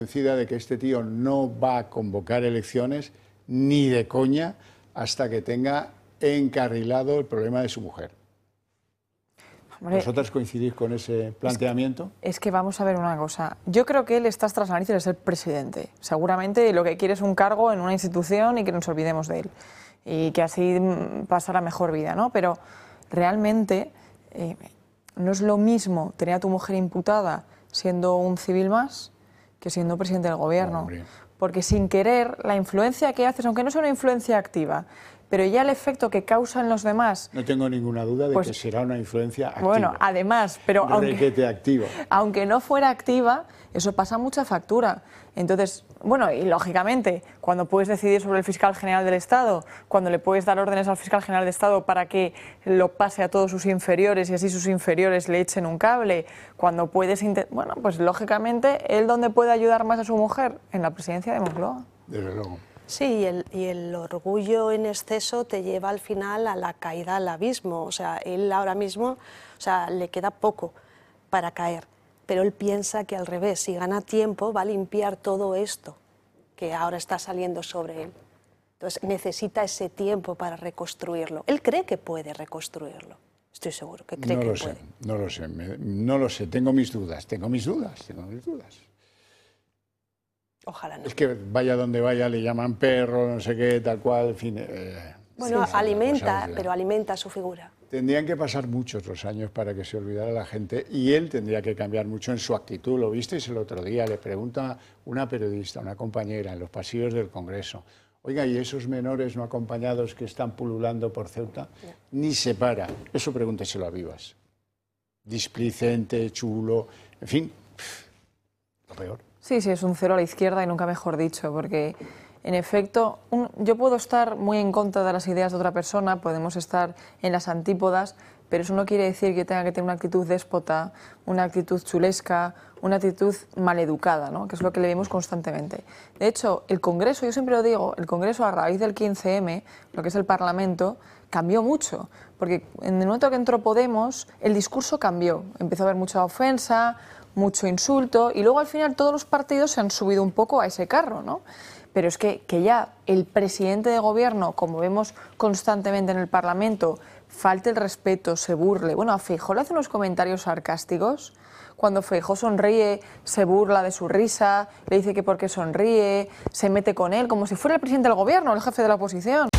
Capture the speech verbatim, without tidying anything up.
Convencida de que este tío no va a convocar elecciones ni de coña hasta que tenga encarrilado el problema de su mujer. Hombre, ¿vosotras coincidís con ese planteamiento? Es que, es que vamos a ver una cosa. Yo creo que él está tras la nariz de ser presidente. Seguramente lo que quiere es un cargo en una institución y que nos olvidemos de él. Y que así pasa la mejor vida, ¿no? Pero realmente eh, no es lo mismo tener a tu mujer imputada siendo un civil más que siendo presidente del gobierno. Hombre. Porque sin querer, la influencia que haces, aunque no sea una influencia activa, pero ya el efecto que causa en los demás... No tengo ninguna duda de pues, que será una influencia activa. Bueno, además, pero aunque, activa. aunque no fuera activa, eso pasa mucha factura. Entonces, bueno, y lógicamente, cuando puedes decidir sobre el fiscal general del Estado, cuando le puedes dar órdenes al fiscal general del Estado para que lo pase a todos sus inferiores y así sus inferiores le echen un cable, cuando puedes... Bueno, pues lógicamente, ¿él dónde puede ayudar más a su mujer? En la presidencia de Moncloa. Desde luego. Sí, y el, y el orgullo en exceso te lleva al final a la caída al abismo. O sea, él ahora mismo, o sea, le queda poco para caer, pero él piensa que al revés, si gana tiempo va a limpiar todo esto que ahora está saliendo sobre él. Entonces necesita ese tiempo para reconstruirlo. Él cree que puede reconstruirlo. Estoy seguro que cree no que lo puede. Sé, no lo sé, me, no lo sé, tengo mis dudas, tengo mis dudas, tengo mis dudas. Ojalá no. Es que vaya donde vaya le llaman perro, no sé qué, tal cual, en fin. Eh, bueno, sí, alimenta, pero alimenta su figura. Tendrían que pasar muchos los años para que se olvidara la gente y él tendría que cambiar mucho en su actitud. Lo visteis el otro día, le pregunta una periodista, una compañera en los pasillos del Congreso: oiga, ¿y esos menores no acompañados que están pululando por Ceuta? No. Ni se para. Eso pregúnteselo a Vivas. Displicente, chulo, en fin, lo peor. Sí, sí, es un cero a la izquierda y nunca mejor dicho, porque en efecto un, yo puedo estar muy en contra de las ideas de otra persona, podemos estar en las antípodas, pero eso no quiere decir que tenga que tener una actitud déspota, una actitud chulesca, una actitud maleducada, ¿no? Que es lo que le vemos constantemente. De hecho, el Congreso, yo siempre lo digo, el Congreso a raíz del quince eme, lo que es el Parlamento, cambió mucho, porque en el momento que entró Podemos, el discurso cambió, empezó a haber mucha ofensa, mucho insulto, y luego al final todos los partidos se han subido un poco a ese carro, ¿no? Pero es que, que ya el presidente de gobierno, como vemos constantemente en el Parlamento, falte el respeto, se burle. Bueno, a Feijóo le hace unos comentarios sarcásticos. Cuando Feijóo sonríe, se burla de su risa, le dice que por qué sonríe, se mete con él, como si fuera el presidente del gobierno, el jefe de la oposición.